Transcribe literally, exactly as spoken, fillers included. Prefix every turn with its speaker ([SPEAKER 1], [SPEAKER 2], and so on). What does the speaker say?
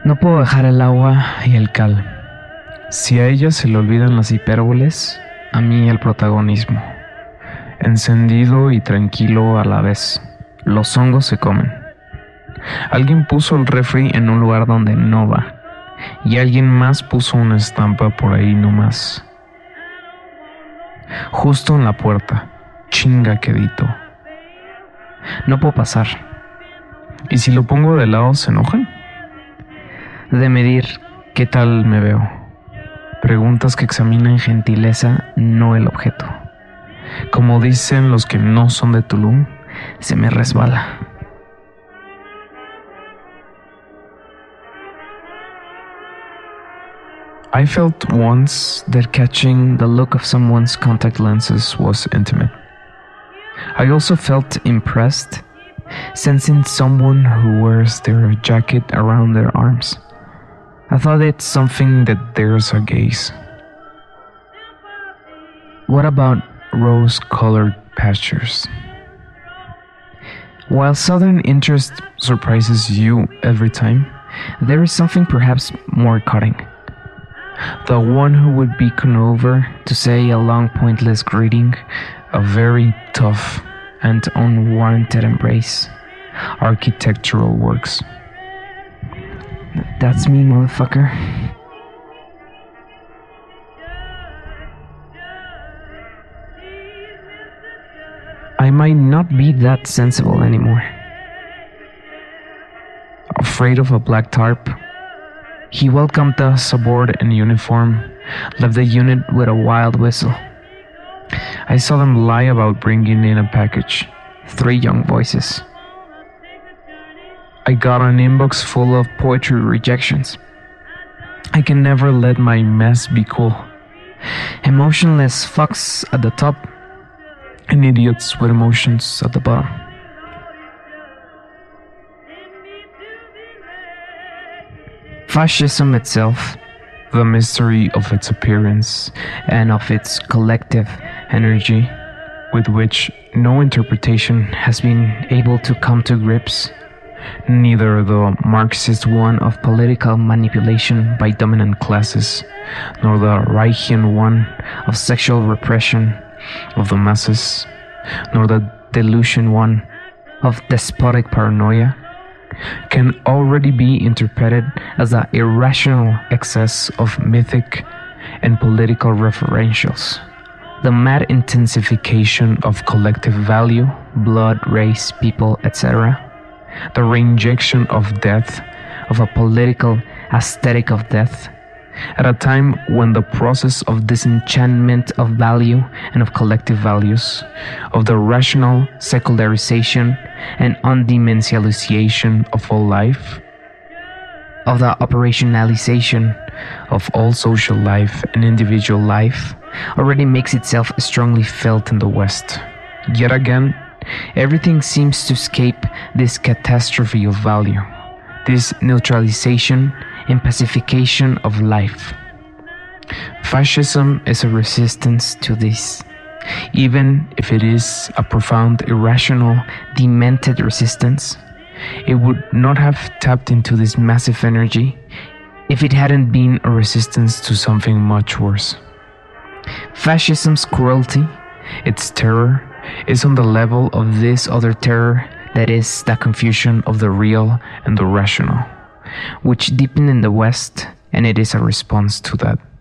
[SPEAKER 1] No puedo dejar el agua y el cal. Si a ella se le olvidan las hipérboles, a mí el protagonismo. Encendido y tranquilo a la vez. Los hongos se comen. Alguien puso el refri en un lugar donde no va. Y alguien más puso una estampa por ahí nomás. Justo en la puerta. Chinga quedito. No puedo pasar. ¿Y si lo pongo de lado se enojan? De medir qué tal me veo. Preguntas que examinan gentileza, no el objeto. Como dicen los que no son de Tulum, se me resbala. I felt once that catching the look of someone's contact lenses was intimate. I also felt impressed, sensing someone who wears their jacket around their arms. I thought it's something that dares a gaze. What about rose-colored pastures? While southern interest surprises you every time, there is something perhaps more cutting. The one who would beckon over to say a long pointless greeting, a very tough and unwarranted embrace, architectural works. That's me, motherfucker. I might not be that sensible anymore. Afraid of a black tarp, he welcomed us aboard in uniform, left the unit with a wild whistle. I saw them lie about bringing in a package. Three young voices. I got an inbox full of poetry rejections. I can never let my mess be cool. Emotionless fucks at the top, and idiots with emotions at the bottom. Fascism itself, the mystery of its appearance and of its collective energy, with which no interpretation has been able to come to grips, neither the Marxist one of political manipulation by dominant classes, nor the Reichian one of sexual repression of the masses, nor the delusion one of despotic paranoia, can already be interpreted as the irrational excess of mythic and political referentials, the mad intensification of collective value, blood, race, people, et cetera, the reinjection of death, of a political aesthetic of death, at a time when the process of disenchantment of value and of collective values, of the rational secularization and undimensionalization of all life, of the operationalization of all social life and individual life, already makes itself strongly felt in the West. Yet again, everything seems to escape this catastrophe of value, this neutralization and pacification of life. Fascism is a resistance to this, even if it is a profound, irrational, demented resistance. It would not have tapped into this massive energy if it hadn't been a resistance to something much worse. Fascism's cruelty, its terror, is on the level of this other terror that is the confusion of the real and the rational, which deepened in the West, and it is a response to that.